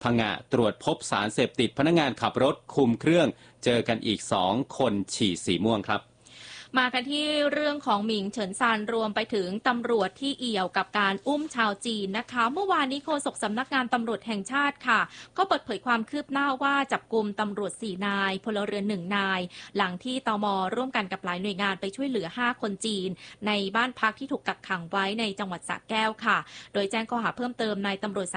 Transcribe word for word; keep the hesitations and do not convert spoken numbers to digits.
พังงะตรวจพบสารเสพติดพนักงานขับรถคุมเครื่องเจอกันอีกสองคนฉี่สีม่วงครับมากันที่เรื่องของหมิงเฉินซานรวมไปถึงตำรวจที่เอี่ยวกับการอุ้มชาวจีนนะคะเมื่อวานนี้โฆษกสำนักงานตำรวจแห่งชาติค่ะก็เปิดเผยความคืบหน้าว่าจับกุมตำรวจสี่นายพลเรือนหนึ่งนายหลังที่ตม.ร่วมกันกับหลายหน่วยงานไปช่วยเหลือห้าคนจีนในบ้านพักที่ถูกกักขังไว้ในจังหวัดสระแก้วค่ะโดยแจ้งข้อหาเพิ่มเติมนายตำรวจ